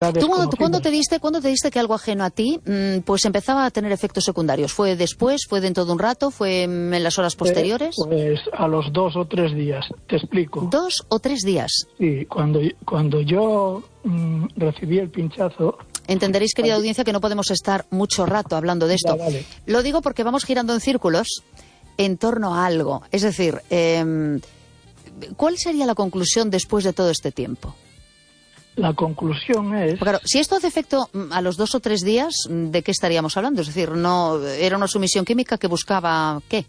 era desconocido. ¿Tú cuándo te diste que algo ajeno a ti pues empezaba a tener efectos secundarios? ¿Fue después? ¿Fue dentro de un rato? ¿Fue en las horas posteriores? Pues a los 2 o 3 días, te explico. 2 o 3 días. Sí, cuando yo recibí el pinchazo... Entenderéis, querida audiencia, que no podemos estar mucho rato hablando de esto. Ya, vale. Lo digo porque vamos girando en círculos en torno a algo. Es decir, ¿cuál sería la conclusión después de todo este tiempo? La conclusión es... Claro, si esto hace efecto a los 2 o 3 días, ¿de qué estaríamos hablando? Es decir, no era una sumisión química que buscaba ¿qué?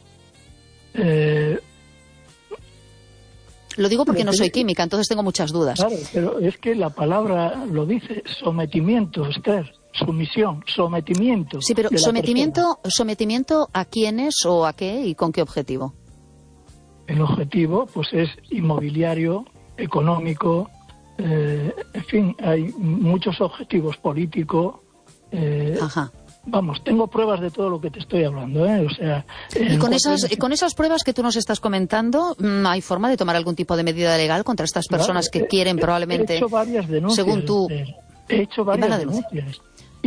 Lo digo porque no soy química, entonces tengo muchas dudas. Claro, pero es que la palabra lo dice, sometimiento, Esther, sumisión, sometimiento. Sí, pero ¿sometimiento a quiénes o a qué y con qué objetivo? El objetivo, pues, es inmobiliario, económico, en fin, hay muchos objetivos políticos. Ajá. Vamos, tengo pruebas de todo lo que te estoy hablando, ¿eh? O sea, y con esas pruebas que tú nos estás comentando, ¿hay forma de tomar algún tipo de medida legal contra estas personas que quieren probablemente, he hecho varias denuncias, según tú, he hecho varias denuncias.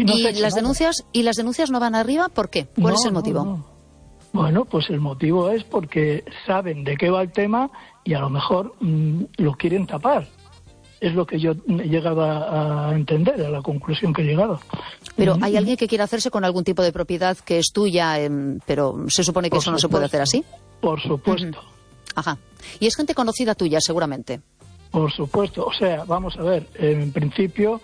¿Y las denuncias no van arriba? ¿Por qué? ¿Cuál es el motivo? No. Bueno, pues el motivo es porque saben de qué va el tema y a lo mejor lo quieren tapar. Es lo que yo he llegado a entender, a la conclusión que he llegado. Pero ¿hay alguien que quiera hacerse con algún tipo de propiedad que es tuya, pero se supone que eso no se puede hacer así? Por supuesto. Ajá. Y es gente conocida tuya, seguramente. Por supuesto. O sea, vamos a ver, en principio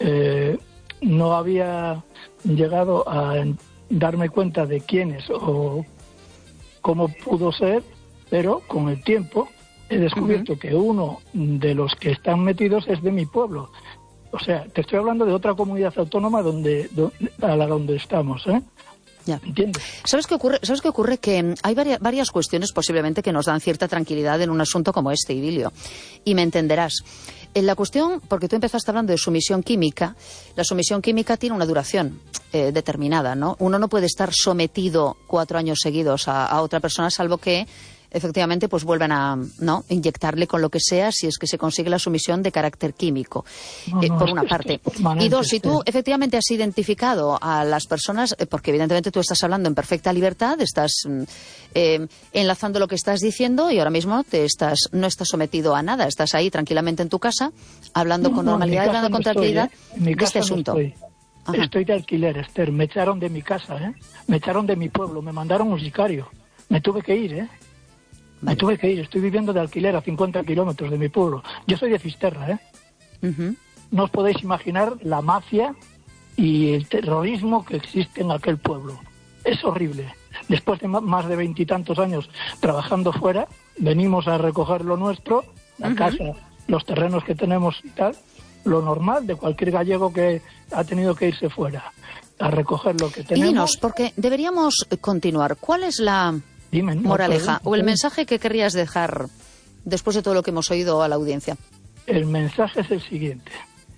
no había llegado a darme cuenta de quiénes o cómo pudo ser, pero con el tiempo he descubierto que uno de los que están metidos es de mi pueblo. O sea, te estoy hablando de otra comunidad autónoma donde estamos, ¿eh? Ya. ¿Entiendes? ¿Sabes qué ocurre? Que hay varias cuestiones posiblemente que nos dan cierta tranquilidad en un asunto como este, Idilio. Y me entenderás. En la cuestión, porque tú empezaste hablando de sumisión química, la sumisión química tiene una duración determinada, ¿no? Uno no puede estar sometido 4 años seguidos a otra persona, salvo que efectivamente pues vuelven a inyectarle con lo que sea si es que se consigue la sumisión de carácter químico, por una parte. Y 2, si tú efectivamente has identificado a las personas, porque evidentemente tú estás hablando en perfecta libertad, estás enlazando lo que estás diciendo y ahora mismo no estás sometido a nada, estás ahí tranquilamente en tu casa, hablando con normalidad y hablando con tranquilidad de este asunto. Estoy de alquiler, Esther, me echaron de mi casa, me echaron de mi pueblo, me mandaron un sicario, me tuve que ir, Vale. Me tuve que ir, estoy viviendo de alquiler a 50 kilómetros de mi pueblo. Yo soy de Fisterra, No os podéis imaginar la mafia y el terrorismo que existe en aquel pueblo. Es horrible. Después de más de 20 y tantos años trabajando fuera, venimos a recoger lo nuestro, la casa, los terrenos que tenemos y tal, lo normal de cualquier gallego que ha tenido que irse fuera, a recoger lo que tenemos. Y dinos, porque deberíamos continuar. ¿Cuál es la moraleja o el mensaje que querrías dejar después de todo lo que hemos oído a la audiencia? El mensaje es el siguiente.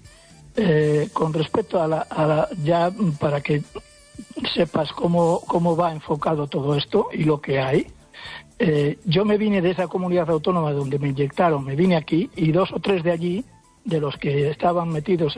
Con respecto a la ya para que sepas cómo va enfocado todo esto y lo que hay, yo me vine de esa comunidad autónoma donde me inyectaron, me vine aquí y 2 o 3 de allí, de los que estaban metidos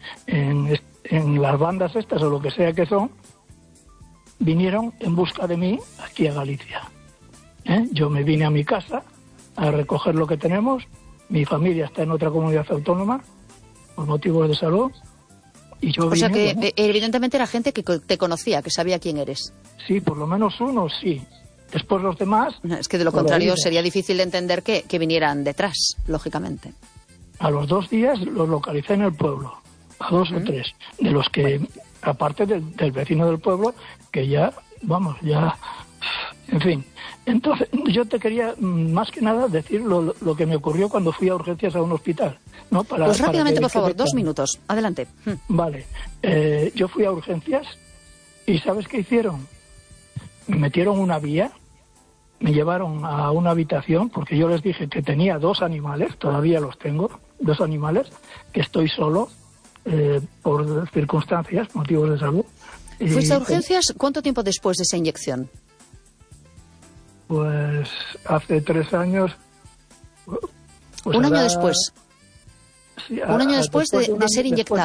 en las bandas estas o lo que sea que son, vinieron en busca de mí aquí a Galicia. Yo me vine a mi casa a recoger lo que tenemos. Mi familia está en otra comunidad autónoma por motivos de salud. Y yo o sea que evidentemente era gente que te conocía, que sabía quién eres. Sí, por lo menos uno sí. Después los demás... Es que de lo contrario sería difícil de entender que vinieran detrás, lógicamente. A los 2 días los localicé en el pueblo, a 2 o 3, de los que... aparte del vecino del pueblo, que ya, en fin. Entonces, yo te quería, más que nada, decir lo que me ocurrió cuando fui a urgencias a un hospital, ¿no? Pues rápidamente, por favor, 2 minutos, adelante. Vale, yo fui a urgencias y ¿sabes qué hicieron? Me metieron una vía, me llevaron a una habitación, porque yo les dije que tenía 2 animales, todavía los tengo, 2 animales, que estoy solo, por circunstancias, motivos de salud. ¿Fuiste a urgencias cuánto tiempo después de esa inyección? Pues hace 3 años. Pues un año después. Sí, un año después de ser inyectado.